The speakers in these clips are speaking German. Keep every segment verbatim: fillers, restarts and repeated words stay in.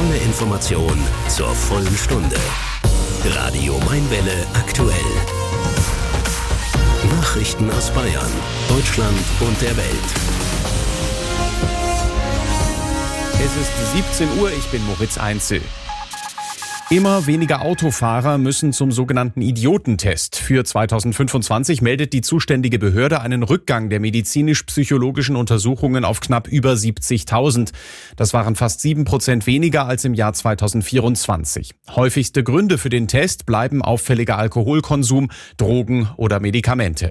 volle Information zur vollen Stunde. Radio Mainwelle aktuell. Nachrichten aus Bayern, Deutschland und der Welt. Es ist siebzehn Uhr, ich bin Moritz Einzel. Immer weniger Autofahrer müssen zum sogenannten Idiotentest. Für zweitausendfünfundzwanzig meldet die zuständige Behörde einen Rückgang der medizinisch-psychologischen Untersuchungen auf knapp über siebzigtausend. Das waren fast sieben Prozent weniger als im Jahr zweitausendvierundzwanzig. Häufigste Gründe für den Test bleiben auffälliger Alkoholkonsum, Drogen oder Medikamente.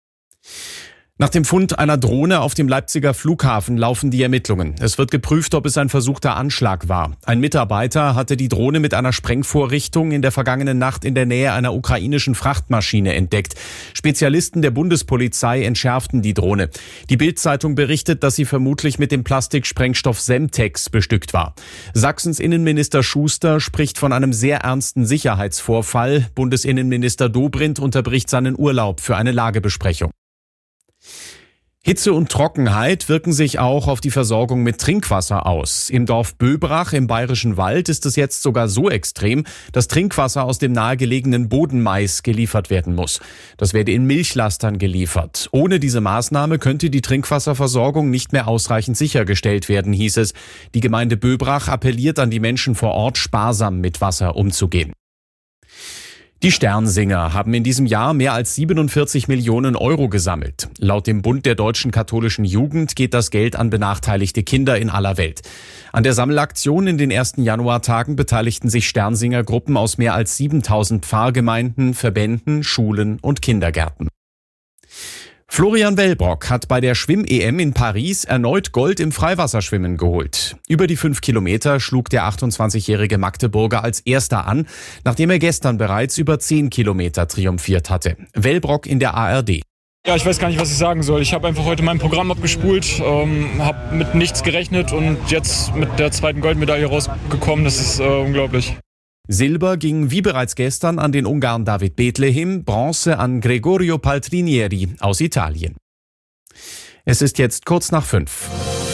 Nach dem Fund einer Drohne auf dem Leipziger Flughafen laufen die Ermittlungen. Es wird geprüft, ob es ein versuchter Anschlag war. Ein Mitarbeiter hatte die Drohne mit einer Sprengvorrichtung in der vergangenen Nacht in der Nähe einer ukrainischen Frachtmaschine entdeckt. Spezialisten der Bundespolizei entschärften die Drohne. Die Bild-Zeitung berichtet, dass sie vermutlich mit dem Plastiksprengstoff Semtex bestückt war. Sachsens Innenminister Schuster spricht von einem sehr ernsten Sicherheitsvorfall. Bundesinnenminister Dobrindt unterbricht seinen Urlaub für eine Lagebesprechung. Hitze und Trockenheit wirken sich auch auf die Versorgung mit Trinkwasser aus. Im Dorf Böbrach im Bayerischen Wald ist es jetzt sogar so extrem, dass Trinkwasser aus dem nahegelegenen Bodenmais geliefert werden muss. Das werde in Milchlastern geliefert. Ohne diese Maßnahme könnte die Trinkwasserversorgung nicht mehr ausreichend sichergestellt werden, hieß es. Die Gemeinde Böbrach appelliert an die Menschen vor Ort, sparsam mit Wasser umzugehen. Die Sternsinger haben in diesem Jahr mehr als siebenundvierzig Millionen Euro gesammelt. Laut dem Bund der deutschen katholischen Jugend geht das Geld an benachteiligte Kinder in aller Welt. An der Sammelaktion in den ersten Januartagen beteiligten sich Sternsinger-Gruppen aus mehr als siebentausend Pfarrgemeinden, Verbänden, Schulen und Kindergärten. Florian Wellbrock hat bei der Schwimm-E M in Paris erneut Gold im Freiwasserschwimmen geholt. Über die fünf Kilometer schlug der achtundzwanzigjährige Magdeburger als Erster an, nachdem er gestern bereits über zehn Kilometer triumphiert hatte. Wellbrock in der A R D. Ja, ich weiß gar nicht, was ich sagen soll. Ich habe einfach heute mein Programm abgespult, ähm, habe mit nichts gerechnet und jetzt mit der zweiten Goldmedaille rausgekommen. Das ist äh, unglaublich. Silber ging wie bereits gestern an den Ungarn David Bethlehem, Bronze an Gregorio Paltrinieri aus Italien. Es ist jetzt kurz nach fünf.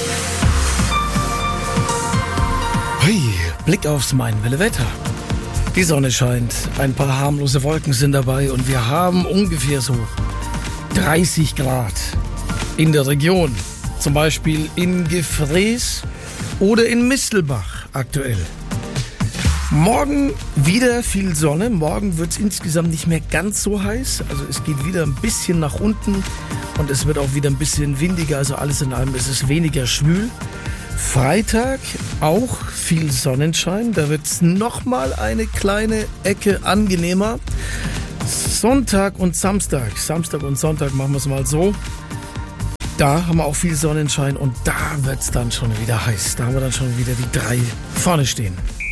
Hey, Blick aufs Mainwelle-Wetter. Die Sonne scheint, ein paar harmlose Wolken sind dabei und wir haben ungefähr so dreißig Grad in der Region. Zum Beispiel in Gefrees oder in Mistelbach aktuell. Morgen wieder viel Sonne. Morgen wird es insgesamt nicht mehr ganz so heiß. Also es geht wieder ein bisschen nach unten und es wird auch wieder ein bisschen windiger. Also alles in allem ist es weniger schwül. Freitag auch viel Sonnenschein. Da wird es nochmal eine kleine Ecke angenehmer. Sonntag und Samstag. Samstag und Sonntag machen wir es mal so. Da haben wir auch viel Sonnenschein und da wird es dann schon wieder heiß. Da haben wir dann schon wieder die drei vorne stehen.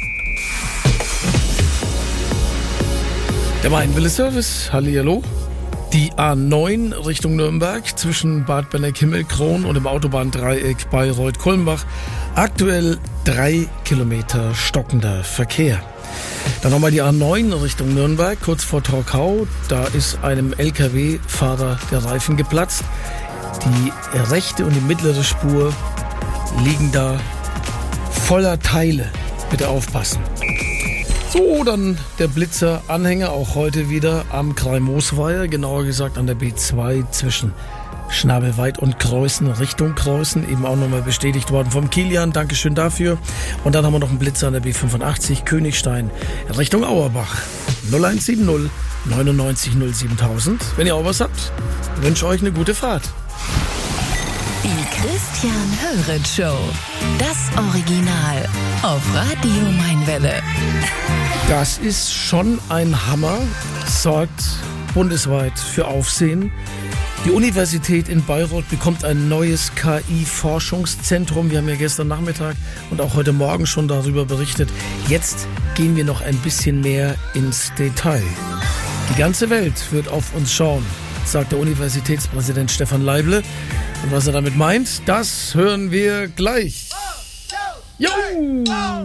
Der Mainwelle-Service, hallihallo. Die A neun Richtung Nürnberg zwischen Bad Benneck-Himmelkron und dem Autobahndreieck Bayreuth-Kulmbach. Aktuell drei Kilometer stockender Verkehr. Dann nochmal die A neun Richtung Nürnberg, kurz vor Torkau. Da ist einem L K W-Fahrer der Reifen geplatzt. Die rechte und die mittlere Spur liegen da voller Teile. Bitte aufpassen. So, dann der Blitzer-Anhänger, auch heute wieder am Kreimosweiher, genauer gesagt an der B zwei zwischen Schnabelweit und Kreußen, Richtung Kreußen, eben auch nochmal bestätigt worden vom Kilian, Dankeschön dafür. Und dann haben wir noch einen Blitzer an der B fünfundachtzig, Königstein, Richtung Auerbach, null eins sieben null neunundneunzig null siebentausend. Wenn ihr auch was habt, wünsche euch eine gute Fahrt. Die Christian Höret Show. Das Original auf Radio Mainwelle. Das ist schon ein Hammer, sorgt bundesweit für Aufsehen. Die Universität in Bayreuth bekommt ein neues K I-Forschungszentrum. Wir haben ja gestern Nachmittag und auch heute Morgen schon darüber berichtet. Jetzt gehen wir noch ein bisschen mehr ins Detail. Die ganze Welt wird auf uns schauen, sagt der Universitätspräsident Stefan Leible. Und was er damit meint, das hören wir gleich. Jo!